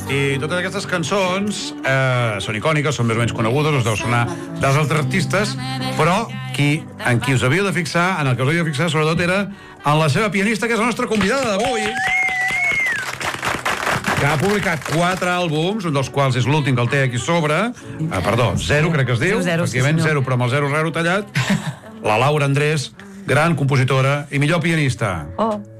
I totes aquestes cançons són icòniques, són més o menys conegudes, us deu sonar dels altres artistes, però en qui us havíeu de fixar, en el que us havíeu de fixar, sobretot, era en la seva pianista, que és la nostra convidada d'avui, que ha publicat 4 àlbums, un dels quals és l'últim que el té aquí sobre. Perdó, 0, crec que es diu. Efectivament, 0, però amb el 0 tallat. La Laura Andrés, gran compositora i millor pianista. Oh.